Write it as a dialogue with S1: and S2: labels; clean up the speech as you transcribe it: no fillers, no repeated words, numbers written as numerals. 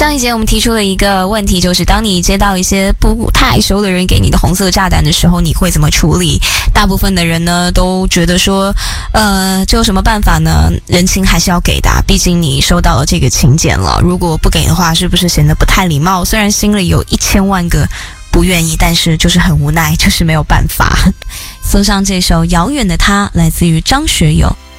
S1: 上一节我们提出了一个问题，就是当你接到一些不太熟的人给你的红色炸弹的时候，你会怎么处理？大部分的人呢都觉得说，这有什么办法呢？人情还是要给的，毕竟你收到了这个请柬了，如果不给的话，是不是显得不太礼貌？虽然心里有1000万个不愿意，但是就是很无奈，就是没有办法。送上这首《遥远的他》，来自于张学友。